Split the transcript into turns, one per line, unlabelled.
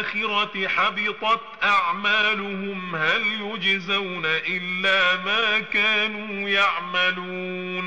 الآخرة حبطت أعمالهم هل يجزون إلا ما كانوا يعملون.